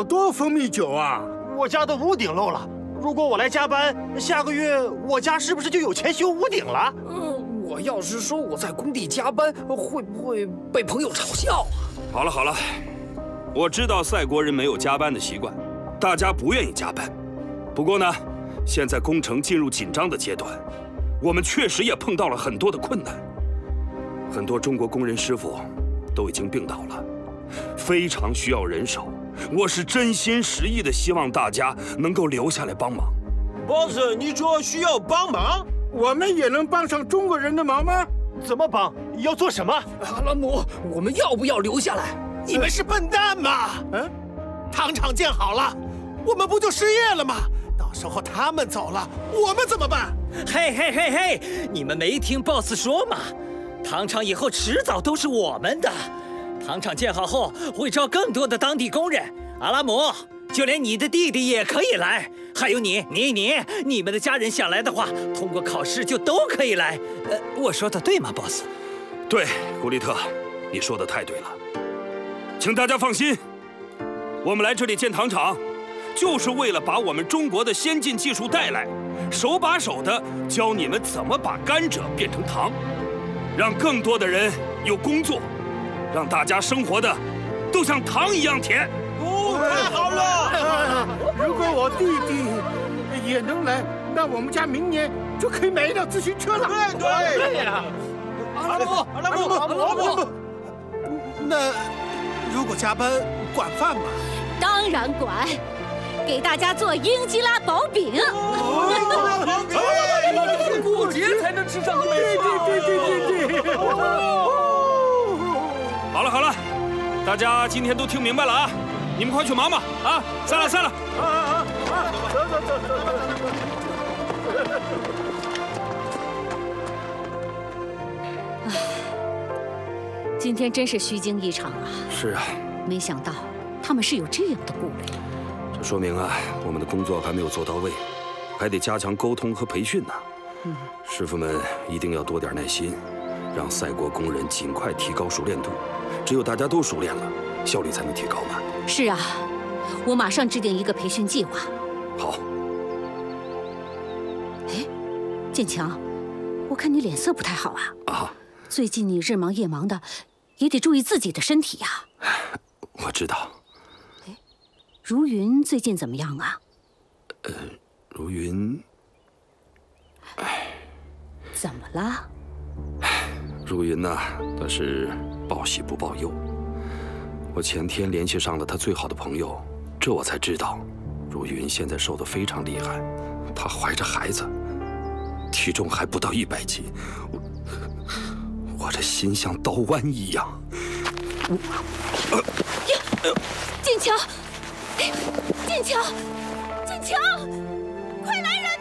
好多蜂蜜酒啊！ 我家的屋顶漏了，如果我来加班，下个月我家是不是就有钱修屋顶了？ 我要是说我在工地加班，会不会被朋友嘲笑啊？ 好了好了，我知道赛国人没有加班的习惯，大家不愿意加班。不过呢，现在工程进入紧张的阶段，我们确实也碰到了很多的困难。很多中国工人师傅都已经病倒了，非常需要人手。我是真心实意的希望大家能够留下来帮忙。 boss， 你说需要帮忙？ 我们也能帮上中国人的忙吗？ 怎么帮？要做什么？ 阿拉姆，我们要不要留下来？ 你们是笨蛋吗？糖厂建好了，我们不就失业了吗？到时候他们走了，我们怎么办？ 嘿，你们没听 boss 说吗？糖厂以后迟早都是我们的。糖厂建好后，会招更多的当地工人。阿拉姆，就连你的弟弟也可以来，还有你们的家人想来的话，通过考试就都可以来。我说的对吗 ，boss？ 对，古利特，你说的太对了。请大家放心，我们来这里建糖厂，就是为了把我们中国的先进技术带来，手把手的教你们怎么把甘蔗变成糖，让更多的人有工作，让大家生活的都像糖一样甜。 太好了！ 如果我弟弟也能来，那我们家明年就可以买一辆自行车了。 对呀！阿拉姆，那如果加班管饭吗？ 当然管，给大家做英吉拉薄饼。 过节才能吃上个美食。 对。 好了，大家今天都听明白了啊！你们快去忙吧！啊，散了。 走。 今天真是虚惊一场啊！ 是啊， 没想到他们是有这样的顾虑。 这说明啊，我们的工作还没有做到位，还得加强沟通和培训呢。师傅们一定要多点耐心，让赛国工人尽快提高熟练度。只有大家都熟练了，效率才能提高嘛。 是啊，我马上制定一个培训计划。 好。 哎，建强，我看你脸色不太好啊。 啊， 最近你日忙夜忙的，也得注意自己的身体呀。 我知道。 哎，如云最近怎么样啊？ 如云， 怎么了？ 如云呐，她是报喜不报忧。我前天联系上了她最好的朋友，这我才知道，如云现在瘦得非常厉害，她怀着孩子，体重还不到100斤，我这心像刀剜一样。 建强，建强，快来人！